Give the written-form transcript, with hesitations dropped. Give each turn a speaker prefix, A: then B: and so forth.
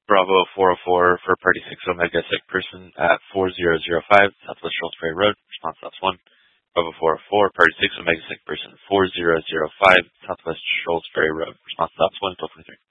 A: Bravo 404 for party 6 Omega sick person at 4005 Southwest Charles Ferry Road. Response stops 1. Bravo 404 party 6 Omega sick person 4005 Southwest Charles Ferry Road. Response stops 1. 1223.